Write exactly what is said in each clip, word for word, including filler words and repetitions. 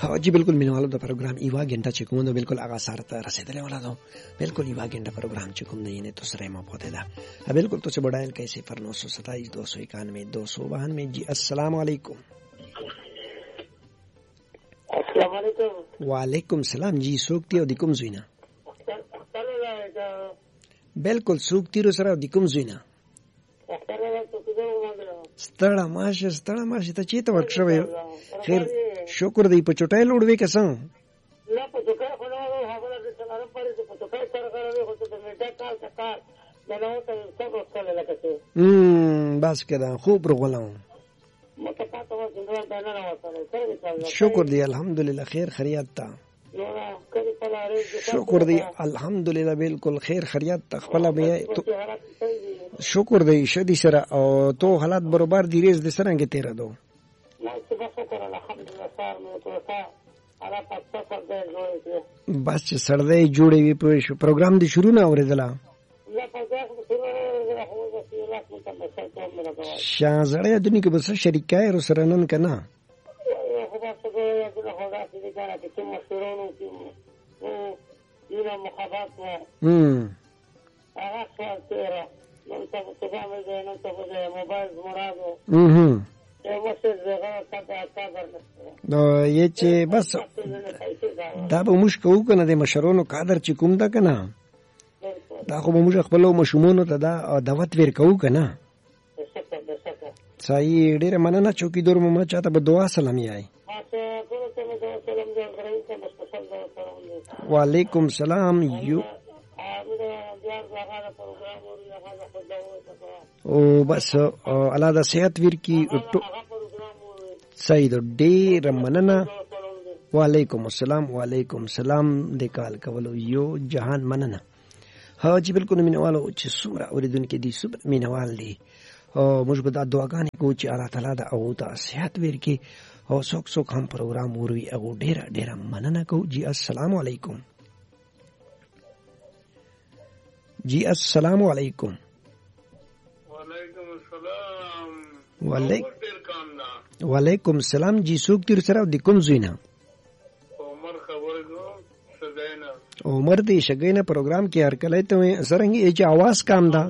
ها جی بالکل مینوالو د پروګرام ایوا غنټه چې کوم نو بالکل هغه سره ته رسیدلې ولا دو بالکل ایوا غنټه پروګرام چې کوم نه یې تو سره ما پوهه ده بالکل تو چې بډایل کې صفر نو سو ستائیس دو سو اکانوے دو سو بانوے جی السلام علیکم. السلام علیکم. وعلیکم السلام جی سوکتی او د کوم زوینه بالکل سوکتی رو سره د کوم زوینه ستړه ماشه ستړه ماشه ته چیته ورښوي خیر شکر دی په چټای لوړوي کسان لا په چټای خو نه هغه د سلام پرې په چټای سره غواړي خو ته مې دا کال کار دا نو ته څه وکړل لکه څه امم بس کړه خوب رغولم مته تاسو څنګه دا نه راوځي شکر دی الحمدلله خیر خیریت تا شکر دی الحمدلله بالکل خیر خیریت تا خپل بیا شکر دی شدی سره او تو حالات برابر دی ریز د سرنګ تیر دو بس چې سړی جوړې وي په پروګرام دی شروع نه اوریدله شازړې دني کې بس شریکای رو سره نن کنه هم هم نو یې چې بس دا به موږ کوو کنه د مشرونو قدر چې کوم دا کنه دا خو موږ خپل مشمونو ته دا دعوت ور کوو کنه صحیح ډیره مننه چوکي دور مما چاته به دعا سلام یای وعلیکم سلام یو او بس الله دا صحت ور کی صحیح ډیر مننه وعلیکم السلام وعلیکم السلام د کال کولو یو جهان مننه ها جی بالکل مینوالو چې څومره اوریدونکو دي څومره مینوال دي او موږ به دا دعاګانې کوو چې الله تعالی دا او ته صحت ورکړي او څوک څوک هم پروګرام وروي او ډیره ډیره مننه کوو جی السلام علیکم جی السلام علیکم وعلیکم السلام وعلیکم وعلیکم السلام جی څوک تیر سره د کوم زوینه عمر خبر کو سدینا عمر دې شګینه پروګرام کې هر کله ته سرنګي چې आवाज کام دا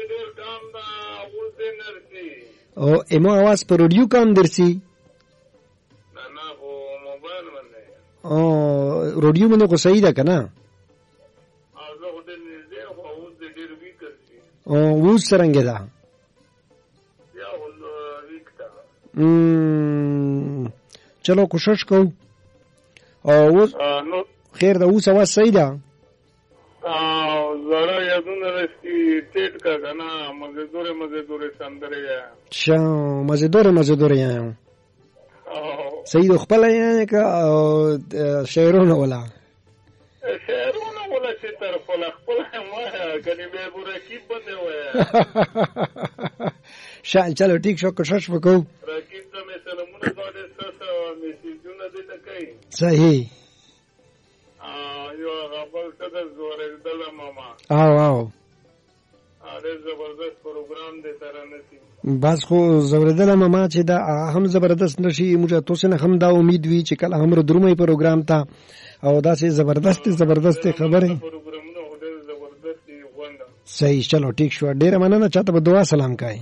او ایمو आवाज پر رادیو کام درسي نه نه او موبایل باندې او رادیو باندې کو صحیح ده کنه هغه هډه نږدې او اوس دې ډېر ویکر شي او وو سرنګي دا یا ول ویکتا ام چلو کوشش کو او نو خیر دا اوس आवाज صحیح ده او زړه یادونه رسي ټیټ کا کنه مزدور مزدور سندره یا شا مزدور مزدور یا صحیح خپل یا کا شعرونه ولا شعرونه ولا چې تر خپل خپل ما کني به برکیب بده وای شان چلو ټیک شو کوشش وکړو رکیب ته مې سلامونه غواړم تاسو میسجونه دې تکای صحیح یو غبل څه زوره دل ماما او او اره زبردست پروګرام دې تر نسی بس خو زبردست ماما چې دا هم زبردست نشي موږ تاسو نه هم دا امید وی چې کله هم درومي پروګرام تا او دا سي زبردست زبردست خبره پروګرامونه ډېر زبردست دي غونډه صحیح چلو ټیک شو ډیر مننه چاته به دعا سلام کوي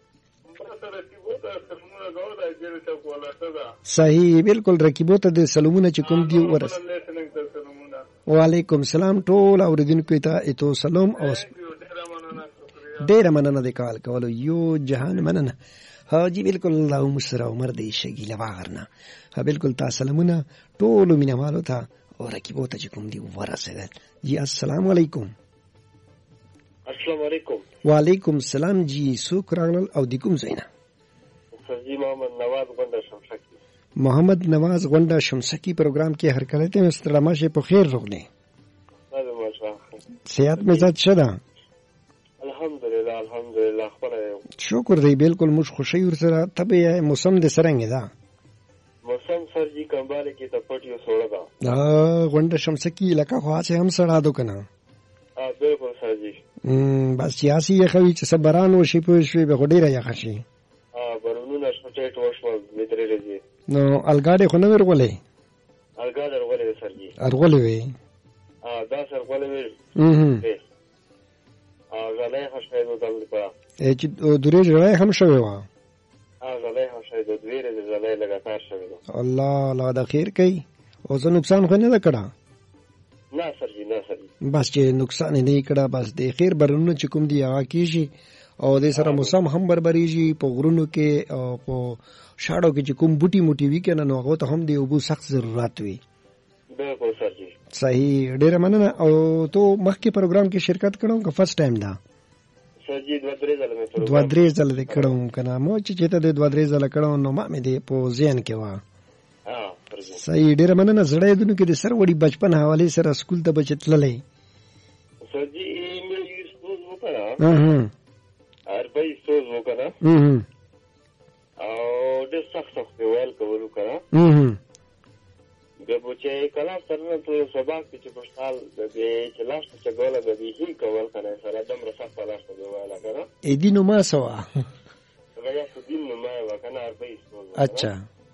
صحیح بالکل رکیبو ته د سلامونه چې کوم دی ورس وعلیکم السلام ټول اوریدونکو ته ایتو سلام او ډیر مننه د کال کولو یو جهان مننه ها جی بالکل الله مسره عمر دی شګی لواغرنا ها بالکل تاسو سلامونه ټول مینوالو ته او رکیبو ته چې کوم دی ورسېدل جی السلام علیکم السلام علیکم وعلیکم السلام جی شکران او د کوم زینا سرجی محمد نواز غونډه شمسکی محمد نواز غونډه شمسکی پروګرام کې هر کله ته ستړماشه په خیر روغلی صحت مزاج شدا الحمدلله الحمدلله خپل شکر دی بالکل مش خوشی ور سره تبه موسم د سرنګ دا موسم سرجی کمباله کې ته پټیو سوړه دا غونډه شمسکی لکه خو چې هم سړا دو کنه ا بالکل سرجی بس سیاسي خوي چې صبران وشي په شوي به ډیره یا خشي ا برونو نشټیټ وشو مترې رځي نو الګاډي خو نه ورغولې الګا درغلې سر جی ارغلې وي ا دا سر غلې وي هم ا غلې هښه د دل په چې درې جوړه هم شوی و ا غلې هښه د دویره د غلې لګاتار شوی الله الله د خیر کوي او څه نقصان خو نه کړه نه سر جی نه سر بس چې نقصان نه کړه بس د خیر برونه چې کوم دی هغه کیږي او د سره موسم هم بربريږي په غرونو کې او په شاړو کې چې کوم بوټي موټي وی کنه نو هغه ته هم دی وبو سخت ضرورت وي بالکل سر جی صحیح ډیره مننه او ته مخکې پروګرام کې شرکت کړو که فرست ټایم دا سر جی دوه درې ځله مې دوه درې ځله دې کړو کنه مو چې چې ته دوه درې ځله کړو نو ما مې دې په ذهن کې و ها سر جی صحیح ډیره مننه زړې دونو کې د سر وړي بچپن حواله سره سکول ته بچتللې سر جی مې یو سپوز وکړه ها ها اربعي سوز وکړه ها او د سخت سخت ویل کول وکړه ها د بچي کلا سره ته سبا کې خوشحال د دې چې لاس ته ګوله د دې هی کول کنه سره دم رسخ په لاس ته ویل کړه اې دینو ما سوا غیا سدین نو ما وکنه اربعي سوز اچھا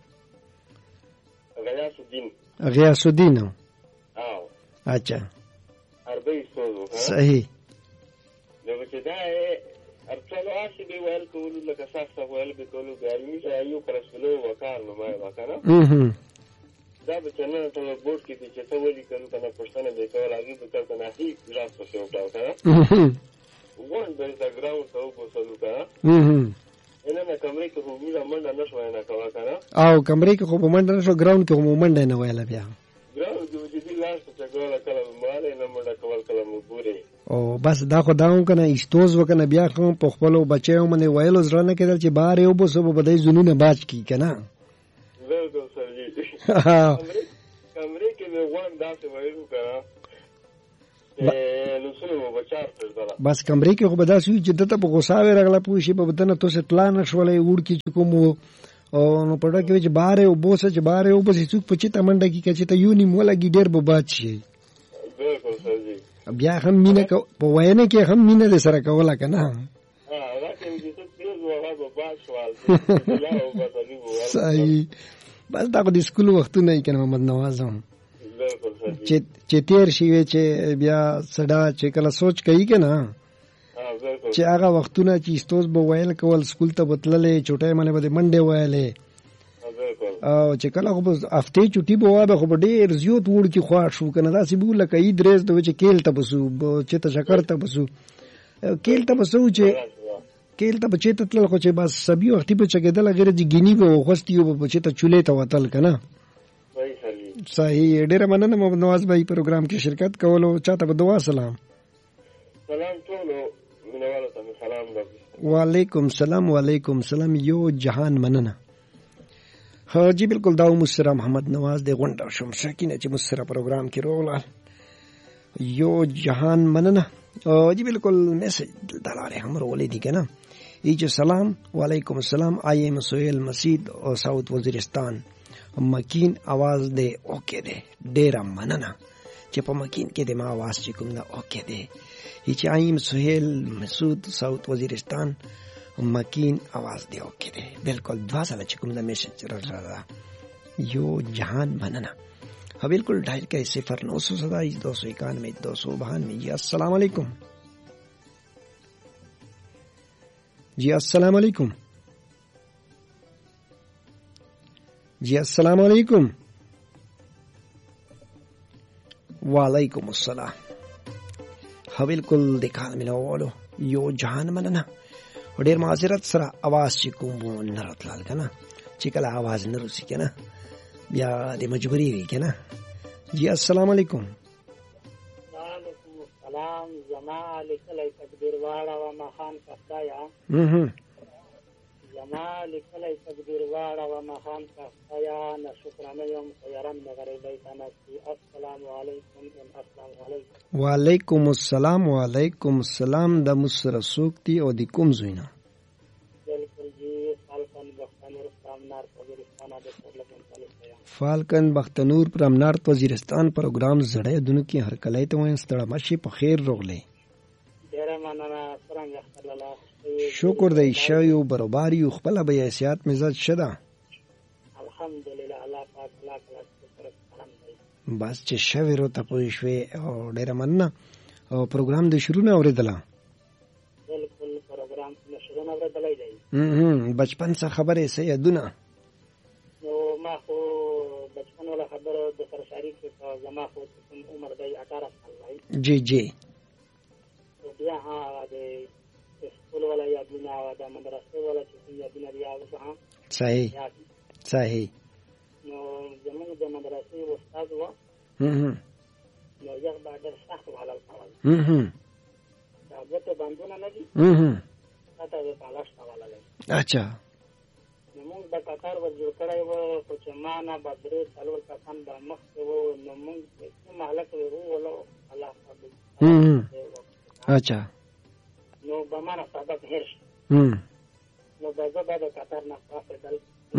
غیا سدین غیاث الدین او اچھا اربعي سوز صحیح د بچي دا ارڅلو اسی به ویل کول لکه سخت ویل به کول ګارمي چې یو پرسلو وکړ نو ما وکنه ها دا به څنګه ته بورډ کې چې ته ولي کړو کنه پښتنه به کول هغه به تر کنه هی لاس په شو تا کنه وون د انستګرام ته په سلو کنه انا نه کمرې کې خو موږ منډه نشو نه کوا کنه او کمرې کې خو منډه نشو ګراوند کې خو منډه نه ویل بیا ګراوند د دې لاس ته کول کله مال نه منډه کول کله مو ګوري او بس دا خو داو کنه استوز وکنه بیا کوم په خپل بچیو باندې ویل زړه نه کېدل چې بار یو بو سبب بدای زنونه باج کی کنه بالکل سر جی کمرې کې به وان داسې وایو کنه نو څه مو بچار تر بس کمرې کې خو به داسې چې دته په غوساوي رغله پوي شي په بدن ته څه پلان شولې وړ کې کوم او نو پړه کې چې بار یو بو سه چې بار یو بس څوک په چې تمنډه کې چې ته یو نیم ولا ګډر به باج شي بالکل سر جی بیا هم مینه کو په وینه کې هم مینه د سره کوله کنه ها راکې چې څه پیژ وغه به باج شوال صحیح بس دا د سکول وختونه یې کنه محمد نواز هم چې چې تیر شي چې بیا صدا چې کله سوچ کوي کنه چې هغه وختونه چې استوز به ویل کول سکول ته بتللې چټه منه به منډه ویلې او چې کله خو هفته چټي به واه خو ډېر زیات وړ کې خوا شو کنه دا سی بوله کوي درز د چې کېل ته بسو چې ته شکر ته بسو کېل ته بسو چې کېل ته بچی ته تل خو چې بس سبي وختي په چګېدل غیر دي ګینی به خوستي او بچی ته چولې ته وتل کنه صحیح ډېر مننه محمد نواز بھائی پروګرام کې شرکت کولو چاته په دعا سلام سلام ټولو منوالو ته سلام وعلیکم سلام وعلیکم سلام یو جهان مننه ها جی بالکل دا مسره محمد نواز د غونډه شم سکینه چې مسره پروګرام کې رولا یو جهان مننه او جی بالکل میسج دلاره هم رولې دي کنه ایچ سلام وعلیکم السلام آئی ایم سہیل مسید او ساؤتھ وزیرستان مکین आवाज دے اوکے دے ډیره مننه چې په مکین کې د ما आवाज چې کوم دا اوکے دے ایچ آئی ایم سہیل مسعود ساؤتھ وزیرستان مکین आवाज دے اوکے دے بالکل دوا سره چې کوم دا میسج راځه یو جهان مننه ها بالکل ढाई के صفر नौ सौ सताईस दो सौ इक्यानवे दो सौ बानवे जी अस्सलाम वालेकुम जी अस्सलाम वालेकुम जी अस्सलाम वालेकुम वालेकुम अस्सलाम ها بالکل देखा मिलावलो यो जहान مننه ډیر معذرت سره आवाज چې کوم نه راتلل کنه چې کله आवाज نه رسي کنه بیا د مجبوری وی کنه جی السلام علیکم وعلیکم السلام جمال کله تقدیر واړه و مخان کستایا هم جمال کله تقدیر واړه و مخان کستایا نه شکرانه یم خیرم مغربی تنسی السلام علیکم السلام علیکم وعلیکم السلام وعلیکم السلام د مسر سوکتی او د کوم زوینا بالکل جی فالکن بختنور سامنار وزیرستان د سرلګن فالکن بختنور پر امنارت وزیرستان پروګرام زړې دونو کې هر کله ته وین ستړه مشي په خیر روغلې ډیره مننه څنګه خللا شکر دې شایو برابر یو خپل به حیثیت مزاج شدا الحمدلله الله بس چې شوې رو ته پوه شوې او ډېره مننه. او پروګرام د شروع نه اورېدله؟ بالکل پروګرام د شروع نه اورېدلی دی. بچپن څه خبرې څه یادونه؟ نو ما خو بچپن والا خبره د سره شریک کړه. زما خو عمر دی اٹھارہ سال دی. جی جی. بیا هغه د سکول والا یادونه او د مدرسې والا چې یادونه دی هغه هم صحیح صحیح. نو زموږ د مدرسې استاد و. نو یو با ډېر سخت حالت کول. دا وته باندونه نه دي. تاسو یې پالاش کولای. اچھا. نو موږ د قطار ور جوړ کړی و خو چې ما نه بدرې څلور کسان د مخ کې و. نو موږ کوم حالت وو ولو الله تعالی. اچھا. نو به ما نه سبق هېر شي. نو به زه به د قطار نه پاسېدل.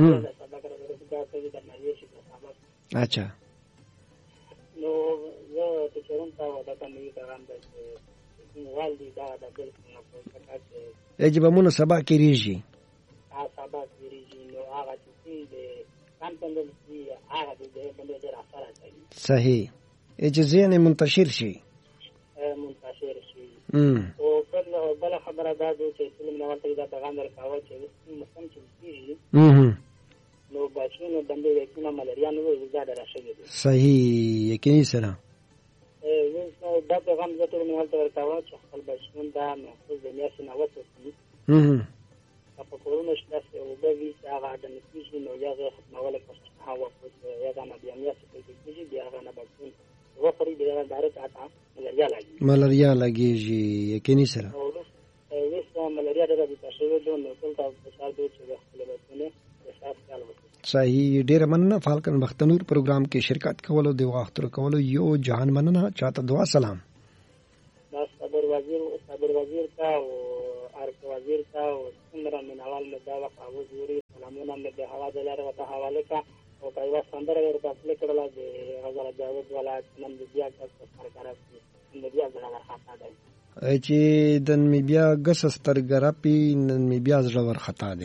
اچھا. نو زه ټیچرون ته ودته نوي پیغام دی چې والدي دا د بالکل نه پوهېږي چې اجبمونه سبا کېږي. هغه سبا کېږي. نو هغه چې د کانټنډنسي هغه د باندې ډېر اثر کوي. صحیح. اجزیان منتشر شي. منتشر شي. او بله خبره دا ده چې فلم نه ورته دا پیغام درکاوه چې مسلم چې کېږي نو بچونو باندې وکینه ملاریا نه وي زیاده راشي. صحیح یقیني سره. ا دا پیغام زه ټول نه ورته ورکاوه چې خپل بچون دا محفوظ د میاشتې نه وساتي. په کورونه شته او به وی هغه د نتیجې نو یغه ختموله کوي. هغه یغه نه بیا میاشتې کېږي بیا هغه نه بچون وفري دی هغه دارت اتا ملاریا لګي. ملاریا لګيږي یقیني سره. ویسه ملاریا ډېره د تشویق دون نو ټول تاسو په سر دی چې خپل بچونه احساس کاوه. صحیح. ډېر مننه. فالکن بختنور پروګرام کې شرکت کولو دی واختر کولو یو جهان مننه. چاته دعا سلام. دا صبر وزیر صبر وزیر کا او ارک وزیر کا او څنګه من حوال مې دا وخت او زوري سلامونه مې د هوا د لاره وته حواله کا او کایوا سندره ورته خپل کړل دی غزل جاوید والا نن بیا تاسو سره نن بیا زړه ورخطا دی چې د نن بیا غس سترګرپی نن بیا زړه ورخطا دی.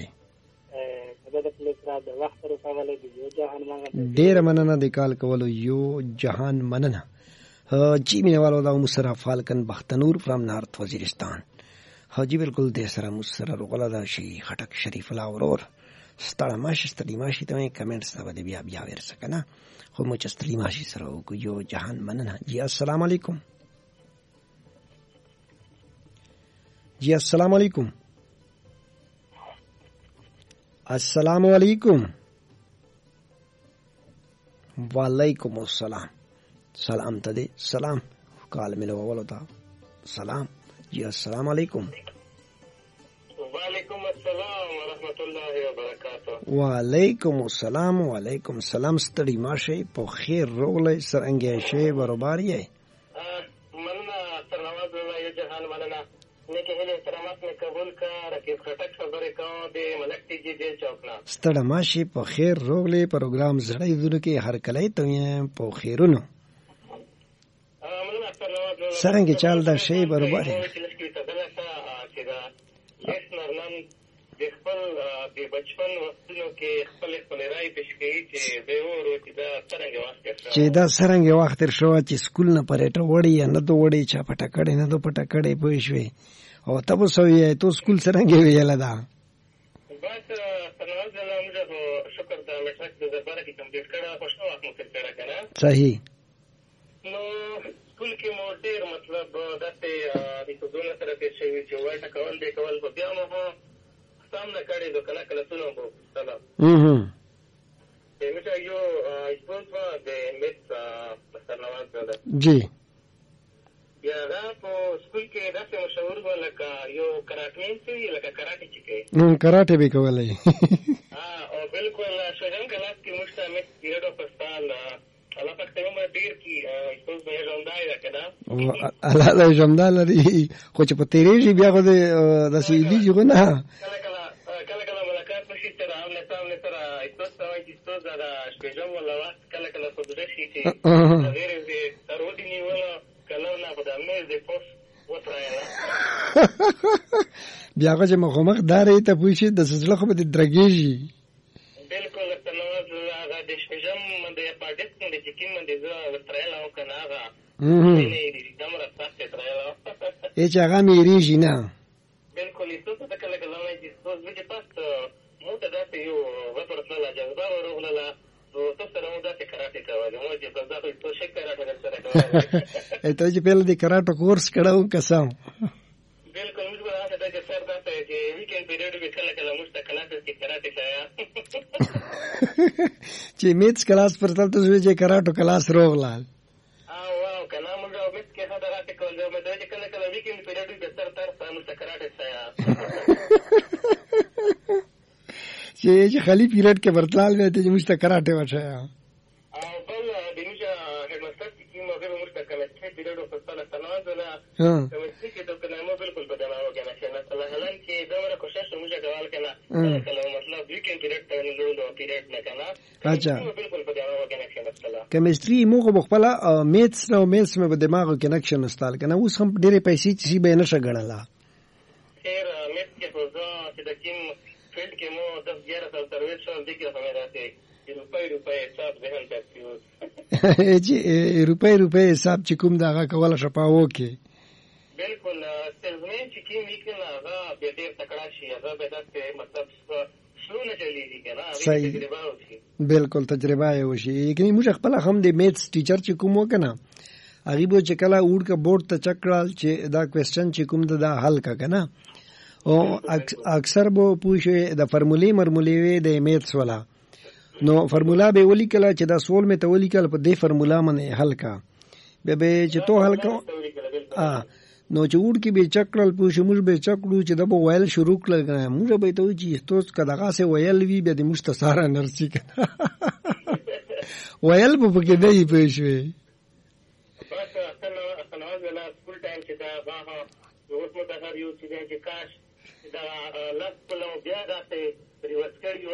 ډېر مننه د کال کولو یو جهان مننه. جی مینوالو دا مسره فالکن بختنور فرام نارت وزیرستان. حاجی بالکل د سره مسره رغلا دا شي خټک شریف الله اورور ستړه ماشي ستړي ماشي ته کمنټس ته ودی بیا بیا ورسکنه خو مو چې ستړي ماشي سره یو جهان مننه. جی السلام علیکم. جی السلام علیکم. السلام علیکم. وعلیکم السلام. سلام ته دی سلام کال ملو ولو تا سلام. جی السلام علیکم. وعلیکم السلام ورحمت الله وبرکاته. وعلیکم السلام. وعلیکم السلام. ستړي ماشه په خیر روغله سرنګې شی برابر یې. مننه ترنواز الله جهان مننه. نیکه هله احترامات مې قبول کا رکیب خټک خبرې کوم د ملک تی جی دل چوکنا. ستړه ماشي په خیر روغله پروګرام زړې دونه کې هر کله ته په خیرونو. مننه ترنواز الله. سرنګې چال دا شی برابر یې. د خپل د بچپن وختونو کې خپل خپل رائے پېښ کړي چې به ورو چې دا څنګه وخت چې دا څنګه وخت تر شو چې سکول نه پرېټه وړي نه دو وړي چا پټه کړي نه دو پټه کړي پوه شوې او تاسو سوې ته سکول څنګه ویل دا بس تنواز الله موږ شکر دا لټک د زبره کې کمپلیټ کړه خوشو وخت مو تیر کړه کنه. صحیح. نو سکول کې مو ډېر مطلب دته د کوډونو سره پېښ شوی چې وایټه کول دی کول په بیا مو سامنا کړي دو کله کله څنګه وو سلام. mhm دمته یو اسپونسر د میت مستنواز ده. جی. یا دا په سکول کې داسې مشهور و لکه یو کراټین چې لکه کراټي چې کوي. نو کراټي به کولای. ها او بالکل شجن کلاس کې مشتمل پیریډ اف سال الله پاک ته مو ډیر کی اسپونس به ژوندای ده کنه. الله دا ژوندای لري خو چې په تیریږي بیا خو د سیدی جو نه. کله کله کله کله ملاقات نشي تر امن سامنے تر اسپونس وایي چې اسپونس دا شپږم ولا وخت کله کله په دې شي چې غیر دې ترودنی ولا کله نه په دمه دې پوس وتراله بیا چې مخمخ دارې ته پوښي د سزله خو به درګېږي. بالکل تنواز هغه د شپږم کم د پاډس کې چې کوم د زه ترایل او کنه هغه نه دي دمره سخت ترایل ای چې هغه مې ریږي نه بالکل هیڅ څه کله کله نه چې څه وځي پاست مو ته داسې یو وپرسنل جذبه ورغله نو تاسو سره مو داسې کراټه کوله مو چې په داسې څه شي کراټه سره کوله ته چې په دې کراټه کورس کړو قسم بالکل موږ راځه د سر داسې چې ویکند پیریډ کې کله کله موږ ته کلاسز کې کراټه شایا چې میتس کلاس پر تلته چې کراټو کلاس روغلال او واو کنه موږ میتس کې هدا راته کول مې ته چې کله کله ویکند پیریډ کې سر تر سره ته کراټه شایا چې چې خالی پیریډ کې ورتلال وې ته چې موږ ته کراټه وشایا او بل د موږ هډ ماستر کې موږ به موږ ته کله چې پیریډ په سره سنوات نه ها چې د کلمو بالکل بدل او کنه چې مثلا هلان کې دغه کوشش موږ کوال کنه کله مطلب ویکند پیریډ ته نه لولو پیریډ نه کنه اچھا بالکل بدل او کنه چې مثلا کیمستري موږ بخپل میتس نو میتس مې په دماغ کې کنکشن استال کنه اوس هم ډېرې پیسې چې به نه شګړلا خیر میتس کې فوزا چې د کیم فیلډ کې مو د ګیره سره سرویس شول دي کې هم راځي روپۍ روپۍ حساب ذهن ته کیو چې روپۍ روپۍ حساب چې کوم داغه کوله شپاو کې بالکل سلزمین چې کیم لیکنه هغه به ډېر تکړه شي هغه به تاسو مطلب شلو نه چلیږي کنه هغه تجربه وشي بالکل تجربه یې وشي یعنی موږ خپل هم د میتس ټیچر چې کوم وکنه هغه به چې کله وډ کا بورډ ته چکرال چې دا کوېسچن چې کوم دا حل کا کنه او اکثر به پوښي د فرمولې مرمولې د میتس ولا نو فرمولا به ولي کله چې دا سوال مې ته ولي کله په دې فرمولا باندې حل کا به به چې تو حل کا ا نو چې وډ کې به چکرال پوښي موږ به چکړو چې د بو وایل شروع کړل موږ به ته چې توس کداغه سه وایل وی به د مستساره نرسي کنه وایل په کې دی پېښوي بس اصل اصل ولا سکول ټایم چې دا باه اوس مو ته هر یو چې کاش دا لاس په لو بیا راته پریوت کړی